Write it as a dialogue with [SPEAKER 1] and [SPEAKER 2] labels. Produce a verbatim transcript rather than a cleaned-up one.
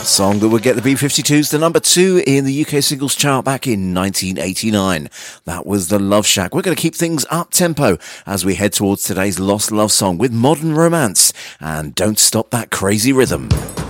[SPEAKER 1] Song that would get the B fifty-twos to number two in the U K singles chart back in nineteen eighty-nine. That was The Love Shack. We're going to keep things up tempo as we head towards today's Lost Love song with Modern Romance and Don't Stop That Crazy Rhythm.